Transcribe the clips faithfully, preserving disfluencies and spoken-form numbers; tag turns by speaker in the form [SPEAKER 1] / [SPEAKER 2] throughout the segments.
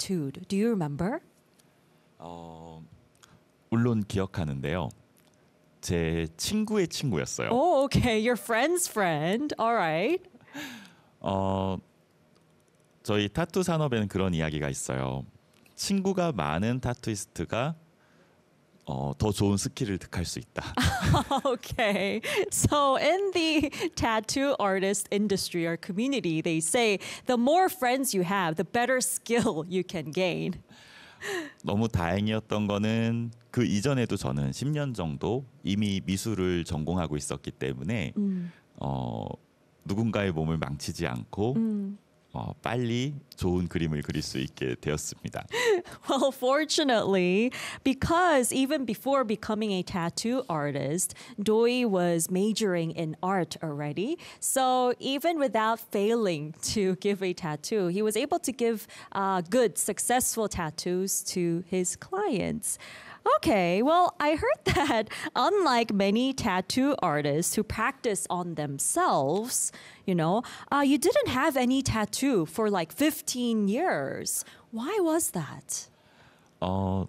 [SPEAKER 1] tattooed? Do you remember?
[SPEAKER 2] 어, 물론 기억하는데요. 제 친구의 친구였어요.
[SPEAKER 1] Oh, okay. Your friend's friend. All right.
[SPEAKER 2] 어, 저희 타투 산업에는 그런 이야기가 있어요. 친구가 많은 타투이스트가 어, 더 좋은 스킬을 득할 수 있다.
[SPEAKER 1] Okay. So in the tattoo artist industry or community, they say the more friends you have, the better skill you can gain.
[SPEAKER 2] 너무 다행이었던 거는 그 이전에도 저는 십 년 정도 이미 미술을 전공하고 있었기 때문에
[SPEAKER 1] 음.
[SPEAKER 2] 어, 누군가의 몸을 망치지 않고
[SPEAKER 1] 음.
[SPEAKER 2] 어, 빨리 좋은 그림을 그릴 수 있게 되었습니다.
[SPEAKER 1] Well, fortunately, because even before becoming a tattoo artist, Doi was majoring in art already. So even without failing to give a tattoo, he was able to give uh, good, successful tattoos to his clients. Okay, well, I heard that unlike many tattoo artists who practice on themselves, you know, uh, you didn't have any tattoo for like fifteen years. Why was that?
[SPEAKER 2] 어,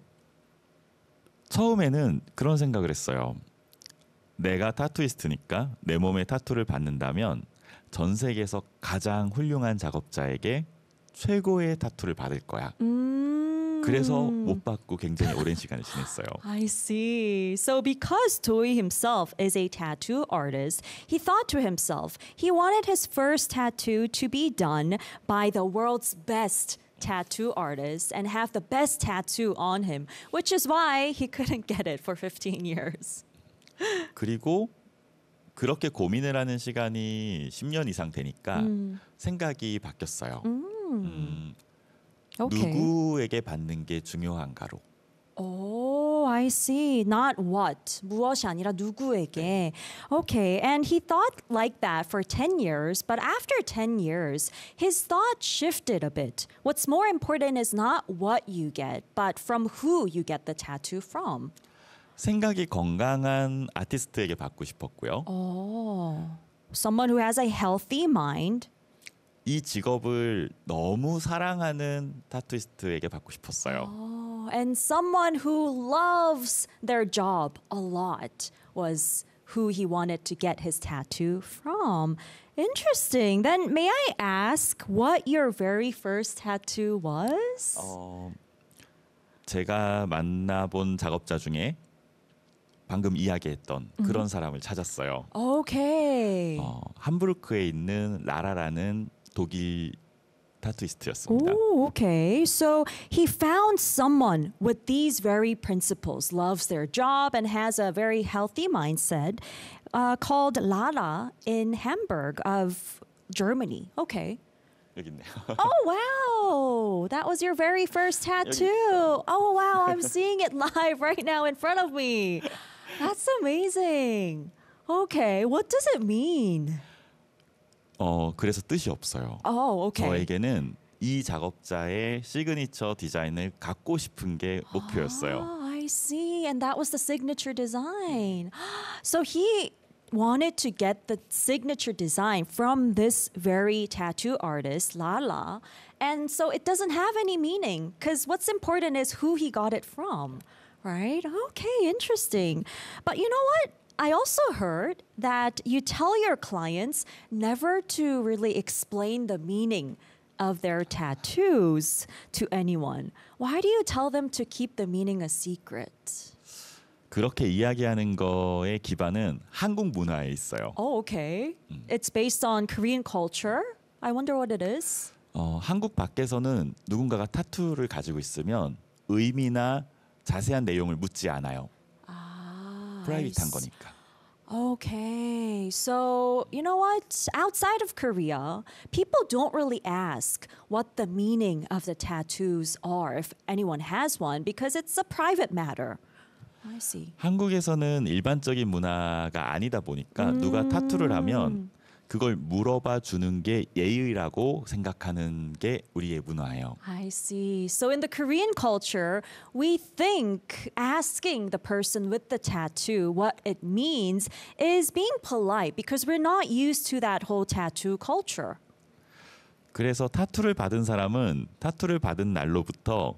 [SPEAKER 2] 처음에는 그런 생각을 했어요. 내가 타투이스트니까 내 몸에 타투를 받는다면 전 세계에서 가장 훌륭한 작업자에게 최고의 타투를 받을 거야.
[SPEAKER 1] Mm.
[SPEAKER 2] 그래서 못 받고 굉장히 오랜 시간을 지냈어요.
[SPEAKER 1] I see. So because Doi himself is a tattoo artist, he thought to himself, he wanted his first tattoo to be done by the world's best tattoo artist and have the best tattoo on him, which is why he couldn't get it for fifteen years.
[SPEAKER 2] 그리고 그렇게 고민을 하는 시간이 십 년 이상 되니까
[SPEAKER 1] 음.
[SPEAKER 2] 생각이 바뀌었어요. 음,
[SPEAKER 1] Okay.
[SPEAKER 2] 누구에게 받는 게 중요한가로.
[SPEAKER 1] Oh, I see. Not what. 무엇이 아니라 누구에게. Okay, and he thought like that for ten years, but after ten years, his thought shifted a bit. What's more important is not what you get, but from who you get the tattoo from.
[SPEAKER 2] 생각이 건강한 아티스트에게 받고 싶었고요.
[SPEAKER 1] Oh, someone who has a healthy mind.
[SPEAKER 2] 이 직업을 너무 사랑하는 타투이스트에게 받고 싶었어요.
[SPEAKER 1] Oh, and someone who loves their job a lot was who he wanted to get his tattoo from. Interesting. Then may I ask what your very first tattoo was?
[SPEAKER 2] 어, 제가 만나본 작업자 중에 방금 이야기했던 그런 사람을 찾았어요.
[SPEAKER 1] Okay.
[SPEAKER 2] 어, 함부르크에 있는 라라라는 독일 타투이스트였습니다.
[SPEAKER 1] Oh, okay. So he found someone with these very principles, loves their job and has a very healthy mindset, uh, called Lara in Hamburg of Germany. Okay.
[SPEAKER 2] 여기 있네요.
[SPEAKER 1] Oh, wow. That was your very first tattoo. Oh, wow. I'm seeing it live right now in front of me. That's amazing. Okay. What does it mean?
[SPEAKER 2] 어, 그래서 뜻이 없어요.
[SPEAKER 1] Oh, okay.
[SPEAKER 2] 저에게는 이 작업자의 시그니처 디자인을 갖고 싶은 게 목표였어요.
[SPEAKER 1] Oh, I see. And that was the signature design. So he wanted to get the signature design from this very tattoo artist, Lala. And so it doesn't have any meaning because what's important is who he got it from, right? Okay, interesting. But you know what? I also heard that you tell your clients never to really explain the meaning of their tattoos to anyone. Why do you tell them to keep the meaning a secret?
[SPEAKER 2] 그렇게 이야기하는 거의 기반은 한국 문화에 있어요.
[SPEAKER 1] Oh, okay. It's based on Korean culture. I wonder what it is.
[SPEAKER 2] 어, 한국 밖에서는 누군가가 타투를 가지고 있으면 의미나 자세한 내용을 묻지 않아요.
[SPEAKER 1] Ah,
[SPEAKER 2] 프라이빗한 거니까.
[SPEAKER 1] Okay, so you know what? Outside of Korea, people don't really ask what the meaning of the tattoos are if anyone has one because it's a private matter. I see.
[SPEAKER 2] 한국에서는 일반적인 문화가 아니다 보니까 누가 타투를 하면 그걸 물어봐 주는 게 예의라고 생각하는 게 우리의 문화예요.
[SPEAKER 1] I see. So in the Korean culture, we think asking the person with the tattoo what it means is being polite because we're not used to that whole tattoo culture.
[SPEAKER 2] 그래서 타투를 받은 사람은 타투를 받은 날로부터